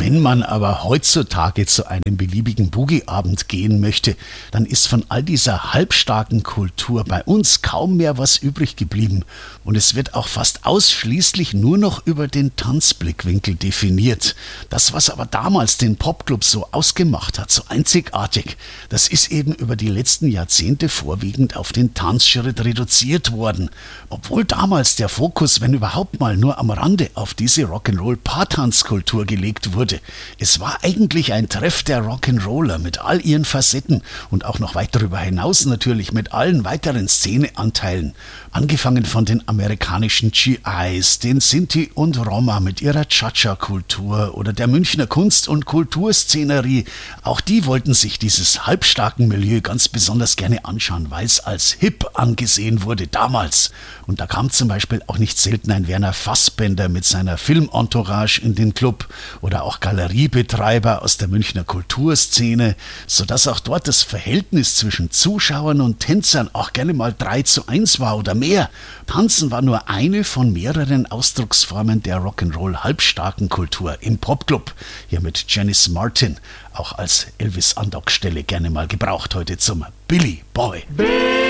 Wenn man aber heutzutage zu einem beliebigen Boogie-Abend gehen möchte, dann ist von all dieser halbstarken Kultur bei uns kaum mehr was übrig geblieben. Und es wird auch fast ausschließlich nur noch über den Tanzblickwinkel definiert. Das, was aber damals den Popclub so ausgemacht hat, so einzigartig, das ist eben über die letzten Jahrzehnte vorwiegend auf den Tanzschritt reduziert worden. Obwohl damals der Fokus, wenn überhaupt mal, nur am Rande auf diese Rock'n'Roll-Paartanzkultur gelegt wurde. Es war eigentlich ein Treff der Rock'n'Roller mit all ihren Facetten und auch noch weit darüber hinaus natürlich mit allen weiteren Szeneanteilen. Angefangen von den amerikanischen GIs, den Sinti und Roma mit ihrer Cha-Cha-Kultur oder der Münchner Kunst- und Kulturszenerie. Auch die wollten sich dieses halbstarken Milieu ganz besonders gerne anschauen, weil es als hip angesehen wurde damals. Und da kam zum Beispiel auch nicht selten ein Werner Fassbender mit seiner Filmentourage in den Club oder auch Galeriebetreiber aus der Münchner Kulturszene, sodass auch dort das Verhältnis zwischen Zuschauern und Tänzern auch gerne mal 3:1 war oder mehr. Tanzen war nur eine von mehreren Ausdrucksformen der Rock'n'Roll-halbstarken Kultur im Popclub. Hier mit Janice Martin, auch als Elvis-Andockstelle gerne mal gebraucht heute zum Billy Boy.